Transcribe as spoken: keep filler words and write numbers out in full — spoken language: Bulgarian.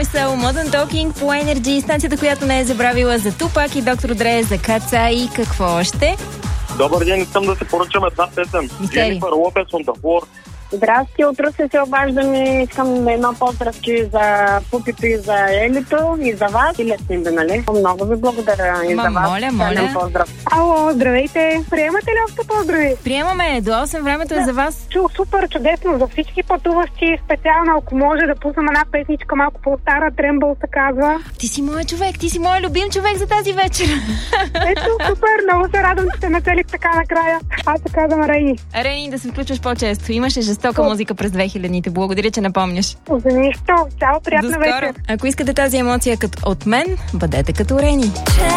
Soul, Modern Talking по Energy, станцията, която не е забравила за Тупак и доктор Дре, за Каца и какво още? Добър ден, искам да се поръчам една песен. Дженифър Лопес on the floor. Здрасти, утре се се обаждам и искам едно поздравки за Пупито и за Елито и за вас и Леснида, нали? Много ви благодаря и Ма, за вас. моля, моля. Поздрав. Ало, здравейте. Приемате ли още поздрави? Приемаме, до осем времето е за вас. Чу, супер, чудесно за всички пътуващи. Специално, ако може да пуснем една песничка малко по-стара, Трембъл се казва. Ти си моят човек, ти си моят любим човек за тази вечер. Ето, супер, много се радвам, че те нацелих така накрая. Аз се казвам Рейни. Рейни, да се включваш по-често. Имаше жестока музика през две хилядните. Благодаря, че напомняш. За нищо. Чао, приятна вечер. Ако искате тази емоция като от мен, бъдете като Рейни.